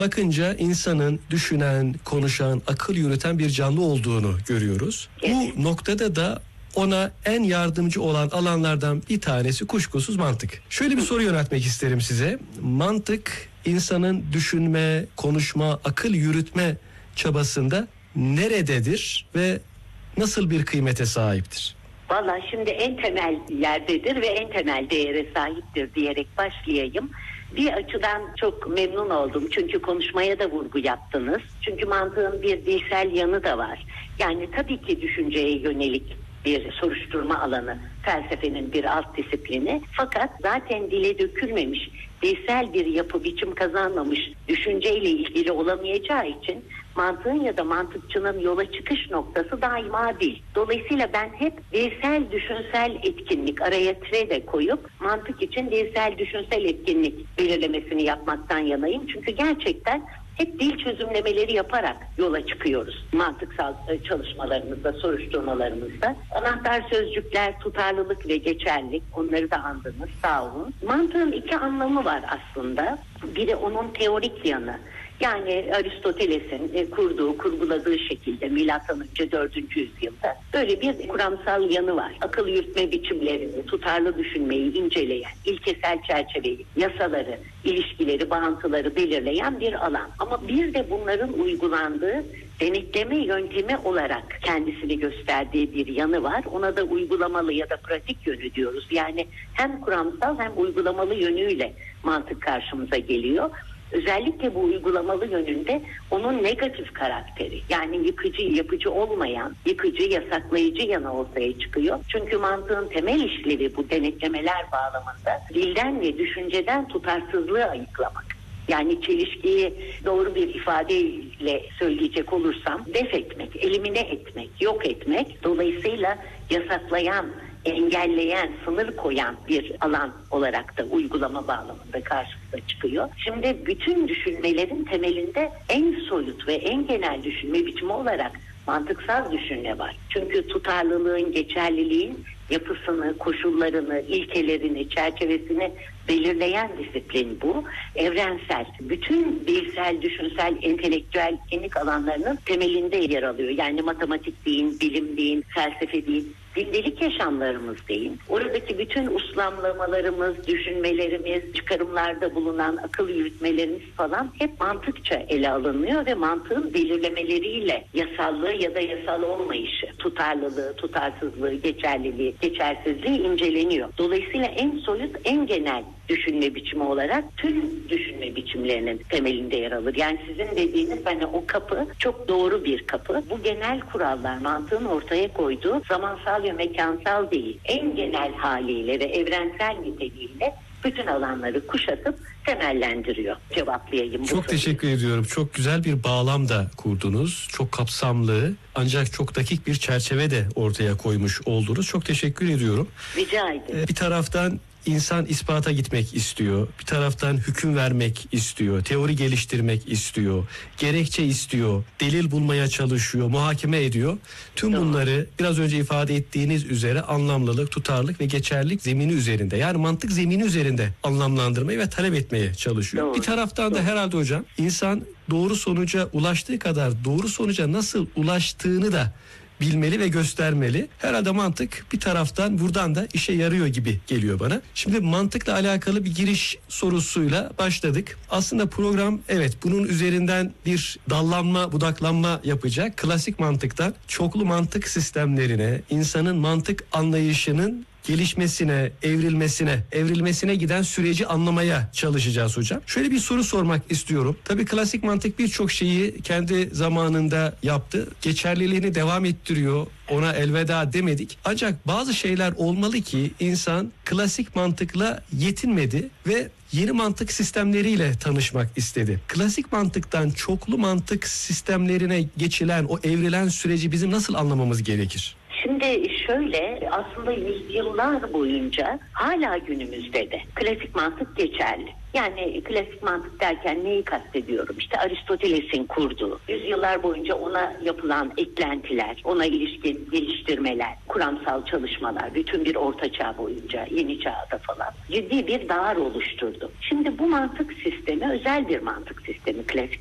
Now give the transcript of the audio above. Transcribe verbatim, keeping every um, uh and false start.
bakınca insanın düşünen, konuşan, akıl yürüten bir canlı olduğunu görüyoruz. Evet. Bu noktada da ona en yardımcı olan alanlardan bir tanesi kuşkusuz mantık. Şöyle bir soru yöneltmek isterim size. Mantık insanın düşünme, konuşma, akıl yürütme çabasında nerededir ve nasıl bir kıymete sahiptir? Vallahi şimdi en temel yerdedir ve en temel değere sahiptir diyerek başlayayım. Bir açıdan çok memnun oldum çünkü konuşmaya da vurgu yaptınız. Çünkü mantığın bir dilsel yanı da var. Yani tabii ki düşünceye yönelik bir soruşturma alanı, felsefenin bir alt disiplini. Fakat zaten dile dökülmemiş, dilsel bir yapı biçim kazanmamış düşünceyle ilgili olamayacağı için mantığın ya da mantıkçının yola çıkış noktası daima dil. Dolayısıyla ben hep dilsel düşünsel etkinlik araya tire de koyup mantık için dilsel düşünsel etkinlik belirlemesini yapmaktan yanayım. Çünkü gerçekten hep dil çözümlemeleri yaparak yola çıkıyoruz. Mantıksal çalışmalarımızda, soruşturmalarımızda. Anahtar sözcükler, tutarlılık ve geçerlilik, onları da andınız, sağ olun. Mantığın iki anlamı var aslında. Biri onun teorik yanı. Yani Aristoteles'in e, kurduğu, kurguladığı şekilde milattan önce dördüncü yüzyılda böyle bir kuramsal yanı var. Akıl yürütme biçimlerini, tutarlı düşünmeyi inceleyen, ilkesel çerçeveyi, yasaları, ilişkileri, bağıntıları belirleyen bir alan. Ama bir de bunların uygulandığı denetleme yöntemi olarak kendisini gösterdiği bir yanı var. Ona da uygulamalı ya da pratik yönü diyoruz. Yani hem kuramsal hem uygulamalı yönüyle mantık karşımıza geliyor. Özellikle bu uygulamalı yönünde onun negatif karakteri, yani yıkıcı, yapıcı olmayan, yıkıcı, yasaklayıcı yanı ortaya çıkıyor. Çünkü mantığın temel işlevi bu denetlemeler bağlamında dilden ve düşünceden tutarsızlığı ayıklamak. Yani çelişkiyi doğru bir ifadeyle söyleyecek olursam def etmek, elimine etmek, yok etmek, dolayısıyla yasaklayan, engelleyen, sınır koyan bir alan olarak da uygulama bağlamında karşımıza çıkıyor. Şimdi bütün düşünmelerin temelinde en soyut ve en genel düşünme biçimi olarak mantıksal düşünme var. Çünkü tutarlılığın, geçerliliğin yapısını, koşullarını, ilkelerini, çerçevesini belirleyen disiplin bu. Evrensel, bütün bilsel, düşünsel, entelektüel enik alanlarının temelinde yer alıyor. Yani matematik deyin, bilim deyin, felsefe deyin, gündelik yaşamlarımız deyin. Oradaki bütün uslamlamalarımız, düşünmelerimiz, çıkarımlarda bulunan akıl yürütmelerimiz falan hep mantıkça ele alınıyor ve mantığın belirlemeleriyle yasallığı ya da yasal olmayışı, tutarlılığı, tutarsızlığı, geçerliliği, geçersizliği inceleniyor. Dolayısıyla en soyut, en genel düşünme biçimi olarak tüm düşünme biçimlerinin temelinde yer alır. Yani sizin dediğiniz hani o kapı çok doğru bir kapı. Bu genel kurallar mantığın ortaya koyduğu zamansal ve mekansal değil, en genel haliyle ve evrensel niteliğiyle bütün alanları kuşatıp temellendiriyor. Cevaplayayım. Çok teşekkür ediyorum. Çok güzel bir bağlam da kurdunuz. Çok kapsamlı ancak çok dakik bir çerçeve de ortaya koymuş oldunuz. Çok teşekkür ediyorum. Rica ederim. Bir taraftan İnsan ispata gitmek istiyor. Bir taraftan hüküm vermek istiyor. Teori geliştirmek istiyor. Gerekçe istiyor. Delil bulmaya çalışıyor. Muhakeme ediyor. Tüm bunları biraz önce ifade ettiğiniz üzere anlamlılık, tutarlılık ve geçerlilik zemini üzerinde. Yani mantık zemini üzerinde anlamlandırmayı ve talep etmeye çalışıyor. Doğru. Bir taraftan da Doğru. herhalde hocam insan doğru sonuca ulaştığı kadar doğru sonuca nasıl ulaştığını da bilmeli ve göstermeli. Herhalde mantık bir taraftan buradan da işe yarıyor gibi geliyor bana. Şimdi mantıkla alakalı bir giriş sorusuyla başladık. Aslında program evet bunun üzerinden bir dallanma, budaklanma yapacak. Klasik mantıktan çoklu mantık sistemlerine, insanın mantık anlayışının gelişmesine, evrilmesine, evrilmesine giden süreci anlamaya çalışacağız hocam. Şöyle bir soru sormak istiyorum. Tabii klasik mantık birçok şeyi kendi zamanında yaptı. Geçerliliğini devam ettiriyor. Ona elveda demedik. Ancak bazı şeyler olmalı ki insan klasik mantıkla yetinmedi ve yeni mantık sistemleriyle tanışmak istedi. Klasik mantıktan çoklu mantık sistemlerine geçilen, o evrilen süreci bizim nasıl anlamamız gerekir? Şimdi şöyle, aslında yüzyıllar boyunca hala günümüzde de klasik mantık geçerli. Yani klasik mantık derken neyi kastediyorum? İşte Aristoteles'in kurduğu, yüzyıllar boyunca ona yapılan eklentiler, ona ilişkin geliştirmeler, kuramsal çalışmalar, bütün bir orta çağ boyunca, yeni çağda falan ciddi bir dağar oluşturdu. Şimdi bu mantık sistemi özel bir mantık sistemi, klasik